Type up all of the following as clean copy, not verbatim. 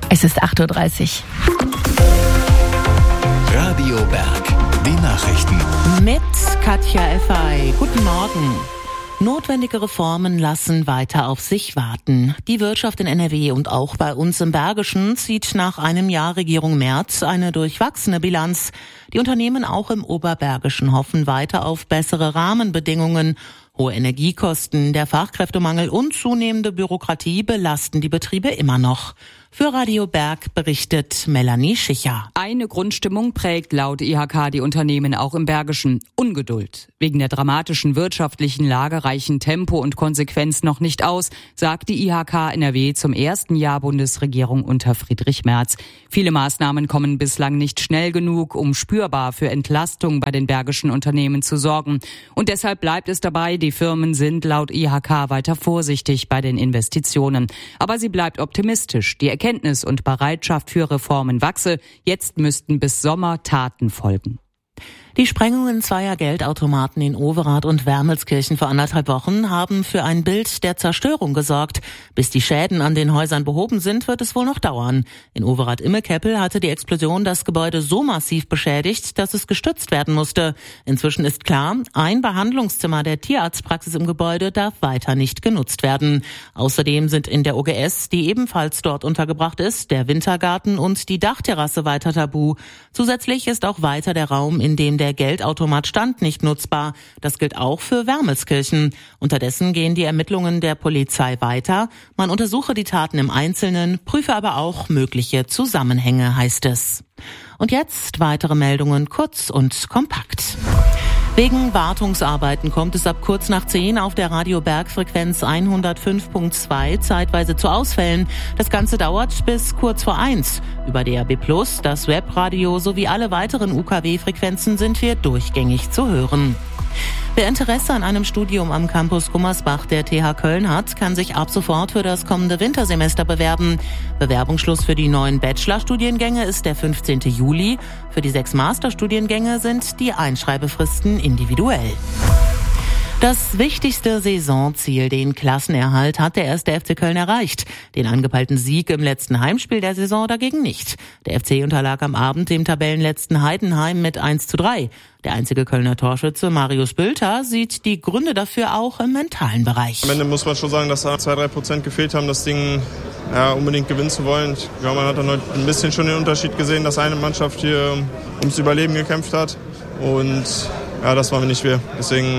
Es ist 8.30 Uhr. Radio Berg, die Nachrichten. Mit Katja Effay. Guten Morgen. Notwendige Reformen lassen weiter auf sich warten. Die Wirtschaft in NRW und auch bei uns im Bergischen zieht nach einem Jahr Regierung Merz eine durchwachsene Bilanz. Die Unternehmen auch im Oberbergischen hoffen weiter auf bessere Rahmenbedingungen. Hohe Energiekosten, der Fachkräftemangel und zunehmende Bürokratie belasten die Betriebe immer noch. Für Radio Berg berichtet Melanie Schicher. Eine Grundstimmung prägt laut IHK die Unternehmen auch im Bergischen: Ungeduld. Wegen der dramatischen wirtschaftlichen Lage reichen Tempo und Konsequenz noch nicht aus, sagt die IHK NRW zum ersten Jahr Bundesregierung unter Friedrich Merz. Viele Maßnahmen kommen bislang nicht schnell genug, um spürbar für Entlastung bei den bergischen Unternehmen zu sorgen. Und deshalb bleibt es dabei, die Firmen sind laut IHK weiter vorsichtig bei den Investitionen. Aber sie bleibt optimistisch. Die Erkenntnis und Bereitschaft für Reformen wachse. Jetzt müssten bis Sommer Taten folgen. Die Sprengungen zweier Geldautomaten in Overath und Wermelskirchen vor 1,5 Wochen haben für ein Bild der Zerstörung gesorgt. Bis die Schäden an den Häusern behoben sind, wird es wohl noch dauern. In Overath-Immekeppel hatte die Explosion das Gebäude so massiv beschädigt, dass es gestützt werden musste. Inzwischen ist klar, ein Behandlungszimmer der Tierarztpraxis im Gebäude darf weiter nicht genutzt werden. Außerdem sind in der OGS, die ebenfalls dort untergebracht ist, der Wintergarten und die Dachterrasse weiter tabu. Zusätzlich ist auch weiter der Raum, in dem der Geldautomat stand, nicht nutzbar. Das gilt auch für Wermelskirchen. Unterdessen gehen die Ermittlungen der Polizei weiter. Man untersuche die Taten im Einzelnen, prüfe aber auch mögliche Zusammenhänge, heißt es. Und jetzt weitere Meldungen kurz und kompakt. Wegen Wartungsarbeiten kommt es ab kurz nach 10 auf der Radio Berg Frequenz 105.2 zeitweise zu Ausfällen. Das Ganze dauert bis kurz vor 1. Über DAB+, das Webradio sowie alle weiteren UKW-Frequenzen sind wir durchgängig zu hören. Wer Interesse an einem Studium am Campus Gummersbach der TH Köln hat, kann sich ab sofort für das kommende Wintersemester bewerben. Bewerbungsschluss für die neuen Bachelorstudiengänge ist der 15. Juli. Für die 6 Masterstudiengänge sind die Einschreibefristen individuell. Das wichtigste Saisonziel, den Klassenerhalt, hat der 1. FC Köln erreicht. Den angepeilten Sieg im letzten Heimspiel der Saison dagegen nicht. Der FC unterlag am Abend dem Tabellenletzten Heidenheim mit 1:3. Der einzige Kölner Torschütze Marius Bülter sieht die Gründe dafür auch im mentalen Bereich. Am Ende muss man schon sagen, dass da 2-3% gefehlt haben, das Ding unbedingt gewinnen zu wollen. Ich glaube, man hat dann heute ein bisschen schon den Unterschied gesehen, dass eine Mannschaft hier ums Überleben gekämpft hat. Und das waren wir nicht wir. Deswegen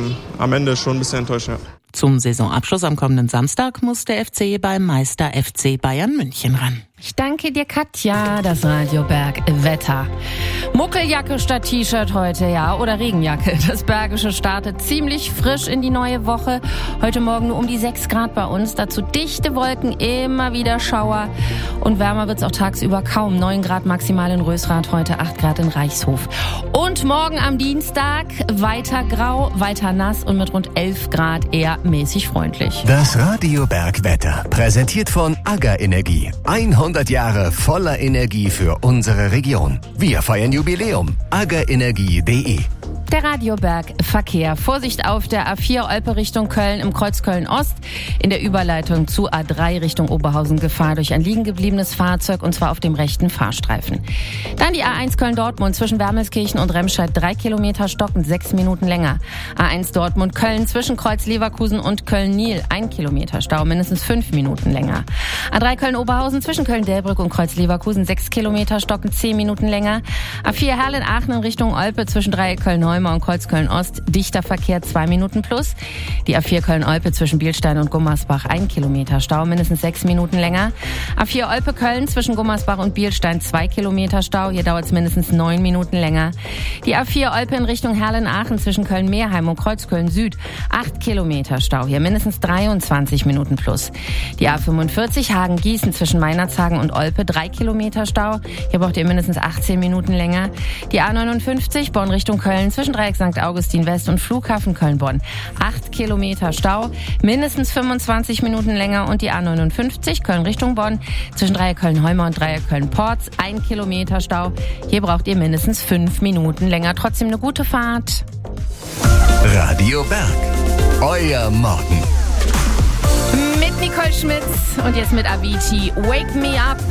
am Ende schon ein bisschen enttäuscht. Ja. Zum Saisonabschluss am kommenden Samstag muss der FC beim Meister FC Bayern München ran. Ich danke dir, Katja. Das Radio Berg Wetter. Muckeljacke statt T-Shirt heute, ja, oder Regenjacke. Das Bergische startet ziemlich frisch in die neue Woche. Heute Morgen nur um die 6 Grad bei uns. Dazu dichte Wolken, immer wieder Schauer. Und wärmer wird's auch tagsüber kaum. 9 Grad maximal in Rösrath, heute 8 Grad in Reichshof. Und morgen am Dienstag weiter grau, weiter nass und mit rund 11 Grad eher mäßig freundlich. Das Radio Berg Wetter, präsentiert von AGA Energie. 100 Jahre voller Energie für unsere Region. Wir feiern Jubiläum. agaenergie.de. Der Radio Berg Verkehr. Vorsicht auf der A4 Olpe Richtung Köln im Kreuz Köln-Ost. In der Überleitung zu A3 Richtung Oberhausen Gefahr durch ein liegen gebliebenes Fahrzeug und zwar auf dem rechten Fahrstreifen. Dann die A1 Köln-Dortmund zwischen Wermelskirchen und Remscheid 3 Kilometer stockend 6 Minuten länger. A1 Dortmund-Köln zwischen Kreuz Leverkusen und Köln-Niel 1 Kilometer Stau, mindestens 5 Minuten länger. A3 Köln-Oberhausen zwischen Köln-Delbrück und Kreuz Leverkusen 6 Kilometer stockend 10 Minuten länger. A4 Herlen-Aachen in Richtung Olpe zwischen Dreieck Köln-Neumann und Kreuz Köln-Ost, dichter Verkehr 2 Minuten plus. Die A4 Köln-Olpe zwischen Bielstein und Gummersbach 1 Kilometer Stau, mindestens 6 Minuten länger. A4 Olpe-Köln zwischen Gummersbach und Bielstein 2 Kilometer Stau, hier dauert es mindestens 9 Minuten länger. Die A4 Olpe in Richtung Herlen-Aachen zwischen Köln-Meerheim und Kreuz Köln-Süd 8 Kilometer Stau, hier mindestens 23 Minuten plus. Die A45 Hagen-Gießen zwischen Meinerzhagen und Olpe 3 Kilometer Stau, hier braucht ihr mindestens 18 Minuten länger. Die A59 Bonn Richtung Köln zwischen Dreieck St. Augustin West und Flughafen Köln-Bonn 8 Kilometer Stau, mindestens 25 Minuten länger. Und die A59 Köln Richtung Bonn zwischen Dreieck Köln-Heumer und Dreieck Köln-Porz 1 Kilometer Stau, hier braucht ihr mindestens 5 Minuten länger. Trotzdem eine gute Fahrt. Radio Berg, euer Morgen. Mit Nicole Schmitz und jetzt mit Avicii, Wake Me Up.